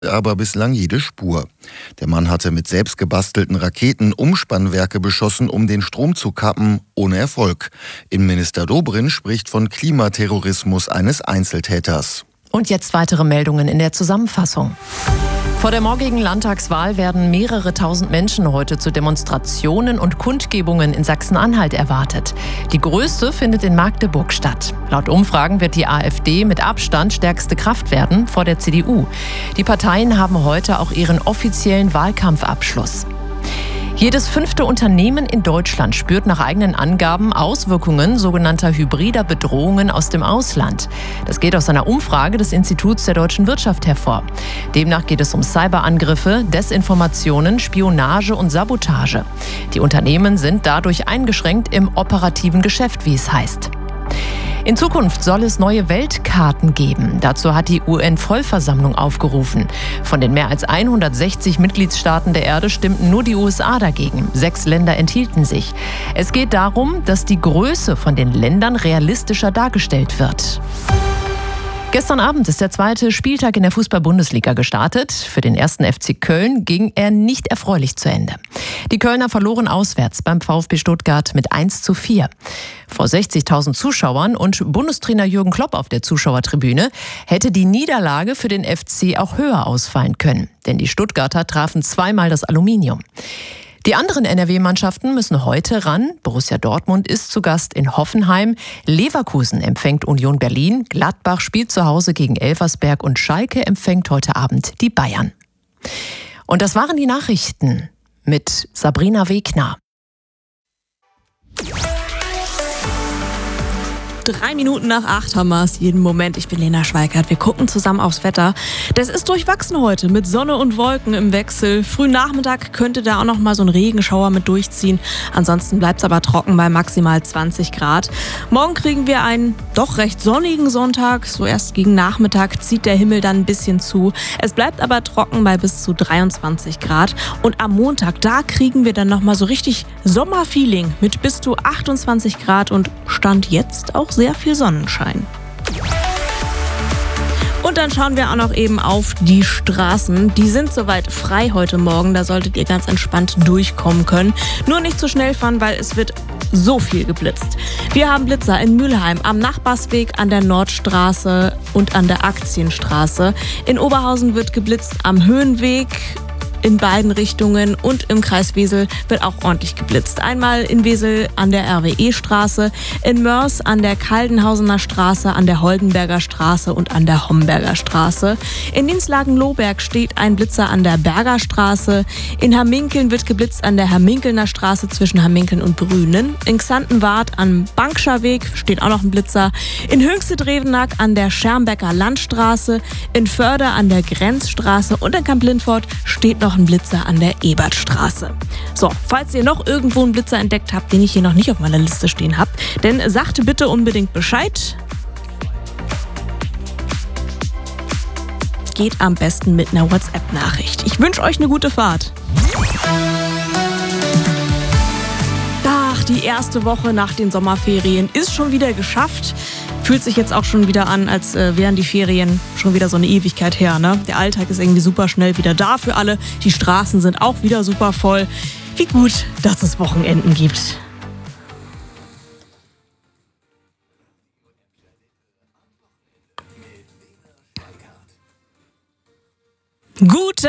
aber bislang jede Spur. Der Mann hatte mit selbstgebastelten Raketen Umspannwerke beschossen, um den Strom zu kappen, ohne Erfolg. Innenminister Dobrindt spricht von Klimaterrorismus eines Einzeltäters. Und jetzt weitere Meldungen in der Zusammenfassung. Vor der morgigen Landtagswahl werden mehrere tausend Menschen heute zu Demonstrationen und Kundgebungen in Sachsen-Anhalt erwartet. Die größte findet in Magdeburg statt. Laut Umfragen wird die AfD mit Abstand stärkste Kraft werden vor der CDU. Die Parteien haben heute auch ihren offiziellen Wahlkampfabschluss. Jedes 5. Unternehmen in Deutschland spürt nach eigenen Angaben Auswirkungen sogenannter hybrider Bedrohungen aus dem Ausland. Das geht aus einer Umfrage des Instituts der deutschen Wirtschaft hervor. Demnach geht es um Cyberangriffe, Desinformationen, Spionage und Sabotage. Die Unternehmen sind dadurch eingeschränkt im operativen Geschäft, wie es heißt. In Zukunft soll es neue Weltkarten geben. Dazu hat die UN-Vollversammlung aufgerufen. Von den mehr als 160 Mitgliedstaaten der Erde stimmten nur die USA dagegen. 6 Länder enthielten sich. Es geht darum, dass die Größe von den Ländern realistischer dargestellt wird. Gestern Abend ist der zweite Spieltag in der Fußball-Bundesliga gestartet. Für den 1. FC Köln ging er nicht erfreulich zu Ende. Die Kölner verloren auswärts beim VfB Stuttgart mit 1:4. Vor 60.000 Zuschauern und Bundestrainer Jürgen Klopp auf der Zuschauertribüne hätte die Niederlage für den FC auch höher ausfallen können. Denn die Stuttgarter trafen zweimal das Aluminium. Die anderen NRW-Mannschaften müssen heute ran. Borussia Dortmund ist zu Gast in Hoffenheim. Leverkusen empfängt Union Berlin. Gladbach spielt zu Hause gegen Elversberg und Schalke empfängt heute Abend die Bayern. Und das waren die Nachrichten mit Sabrina Wegner. 7:03 haben wir es jeden Moment. Ich bin Lena Schweikert. Wir gucken zusammen aufs Wetter. Das ist durchwachsen heute mit Sonne und Wolken im Wechsel. Frühen Nachmittag könnte da auch noch mal so ein Regenschauer mit durchziehen. Ansonsten bleibt es aber trocken bei maximal 20 Grad. Morgen kriegen wir einen doch recht sonnigen Sonntag. So erst gegen Nachmittag zieht der Himmel dann ein bisschen zu. Es bleibt aber trocken bei bis zu 23 Grad. Und am Montag, da kriegen wir dann noch mal so richtig Sommerfeeling mit bis zu 28 Grad und Stand jetzt auch sehr viel Sonnenschein. Und dann schauen wir auch noch eben auf die Straßen. Die sind soweit frei heute Morgen. Da solltet ihr ganz entspannt durchkommen können. Nur nicht zu schnell fahren, weil es wird so viel geblitzt. Wir haben Blitzer in Mülheim, am Nachbarsweg, an der Nordstraße und an der Aktienstraße. In Oberhausen wird geblitzt am Höhenweg. In beiden Richtungen und im Kreis Wesel wird auch ordentlich geblitzt. Einmal in Wesel an der RWE-Straße, in Mörs an der Kaldenhausener Straße, an der Holdenberger Straße und an der Homberger Straße. In Dinslagen-Lohberg steht ein Blitzer an der Berger Straße. In Hamminkeln wird geblitzt an der Hamminkelner Straße zwischen Hamminkeln und Brünen. In Xantenwart am Bankscher Weg steht auch noch ein Blitzer. In Höchste-Drevenack an der Schermbecker Landstraße. In Förde an der Grenzstraße und in Kamp-Lindfort steht noch ein Blitzer an der Ebertstraße. So, falls ihr noch irgendwo einen Blitzer entdeckt habt, den ich hier noch nicht auf meiner Liste stehen habe, dann sagt bitte unbedingt Bescheid. Geht am besten mit einer WhatsApp-Nachricht. Ich wünsche euch eine gute Fahrt. Ach, die erste Woche nach den Sommerferien ist schon wieder geschafft. Fühlt sich jetzt auch schon wieder an, als wären die Ferien schon wieder so eine Ewigkeit her, ne? Der Alltag ist irgendwie super schnell wieder da für alle. Die Straßen sind auch wieder super voll. Wie gut, dass es Wochenenden gibt. Gute